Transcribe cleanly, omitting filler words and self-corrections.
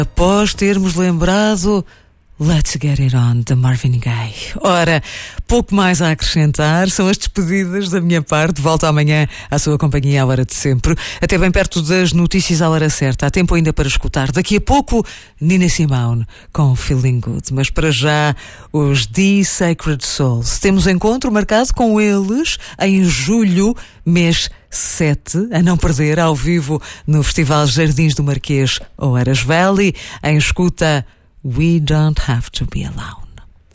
Após termos lembrado Let's Get It On, de Marvin Gaye. Ora, pouco mais a acrescentar, são as despedidas da minha parte. Volto amanhã à sua companhia à hora de sempre, até bem perto das notícias à hora certa. Há tempo ainda para escutar. Daqui a pouco, Nina Simone com Feeling Good. Mas para já, os The Sacred Souls. Temos encontro marcado com eles em julho, mês 7, a não perder, ao vivo no Festival Jardins do Marquês ou Eras Valley, em escuta We Don't Have to Be Alone.